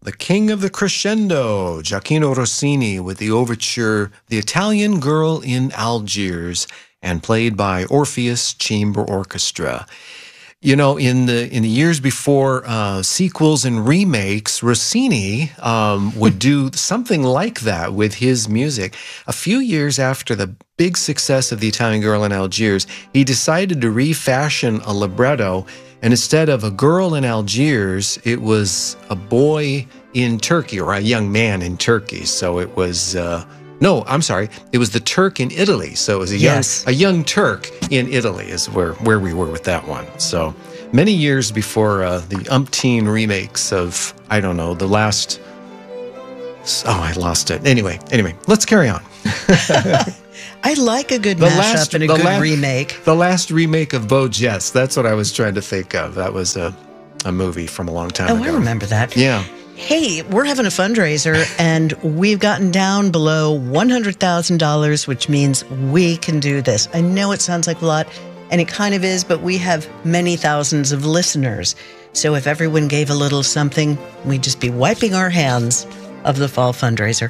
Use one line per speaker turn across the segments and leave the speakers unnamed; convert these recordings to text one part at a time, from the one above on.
The king of the crescendo, Gioacchino Rossini, with the overture, The Italian Girl in Algiers, and played by Orpheus Chamber Orchestra. You know, in the years before sequels and remakes, Rossini would do something like that with his music. A few years after the big success of The Italian Girl in Algiers, he decided to refashion a libretto, and instead of a girl in Algiers, it was a boy in Turkey, or a young man in Turkey. So it was... No, I'm sorry. It was the Turk in Italy. So it was a young Turk in Italy is where we were with that one. So many years before the umpteen remakes of, I don't know, the last... Oh, I lost it. Anyway, let's carry on.
I like a good mashup and a good remake.
The last remake of Beau Geste. That's what I was trying to think of. That was a movie from a long time ago.
Oh, I remember that.
Yeah.
Hey, we're having a fundraiser, and we've gotten down below $100,000, which means we can do this. I know it sounds like a lot, and it kind of is, but we have many thousands of listeners. So if everyone gave a little something, we'd just be wiping our hands of the fall fundraiser.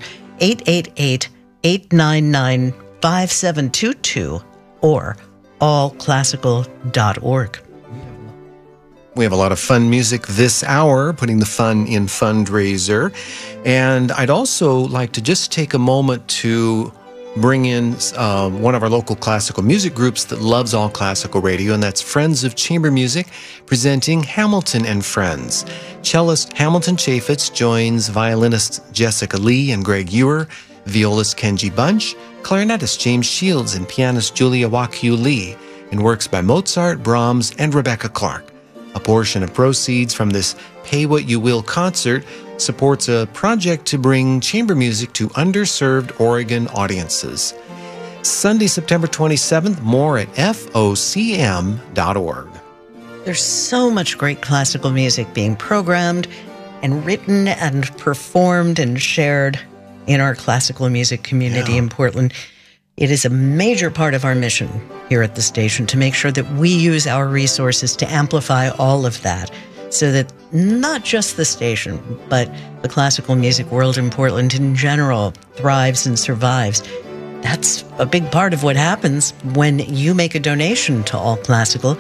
888-899-5722 or allclassical.org.
We have a lot of fun music this hour, putting the fun in fundraiser. And I'd also like to just take a moment to bring in one of our local classical music groups that loves all classical radio, and that's Friends of Chamber Music, presenting Hamilton and Friends. Cellist Hamilton Chaffetz joins violinists Jessica Lee and Greg Ewer, violist Kenji Bunch, clarinetist James Shields, and pianist Julia Wakyu Lee, in works by Mozart, Brahms, and Rebecca Clark. A portion of proceeds from this Pay What You Will concert supports a project to bring chamber music to underserved Oregon audiences. Sunday, September 27th, more at FOCM.org.
There's so much great classical music being programmed and written and performed and shared in our classical music community in Portland. It is a major part of our mission here at the station to make sure that we use our resources to amplify all of that so that not just the station, but the classical music world in Portland in general thrives and survives. That's a big part of what happens when you make a donation to All Classical.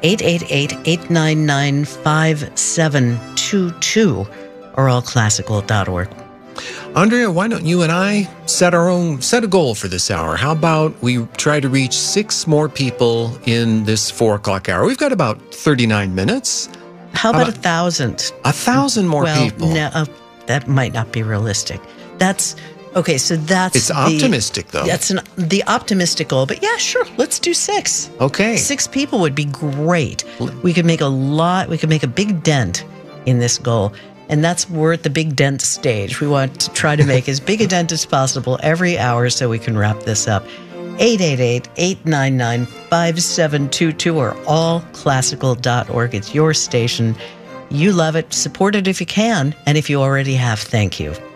888-899-5722 or allclassical.org.
Andrea, why don't you and I set a goal for this hour? How about we try to reach 6 more people in this 4 o'clock hour? We've got about 39 minutes.
How about 1,000?
1,000 more people.
No, that might not be realistic. It's
optimistic, though.
That's the optimistic goal. But yeah, sure. Let's do 6.
Okay.
6 people would be great. We could make a big dent in this goal. And we're at the big dent stage. We want to try to make as big a dent as possible every hour so we can wrap this up. 888-899-5722 or allclassical.org. It's your station. You love it. Support it if you can. And if you already have, thank you.